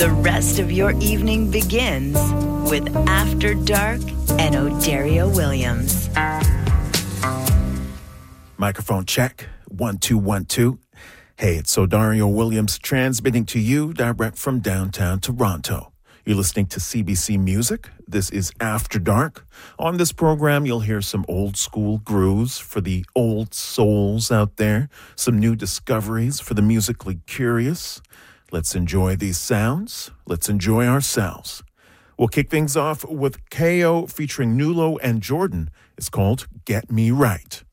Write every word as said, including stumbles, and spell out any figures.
The rest of your evening begins with After Dark and O'Dario Williams. Microphone check. One, two, one, two. Hey, it's O'Dario Williams transmitting to you direct from downtown Toronto. You're listening to C B C Music. This is After Dark. On this program, you'll hear some old school grooves for the old souls out there, some new discoveries for the musically curious. Let's enjoy these sounds. Let's enjoy ourselves. We'll kick things off with K O featuring Nulo and Jordan. It's called Get Me Right.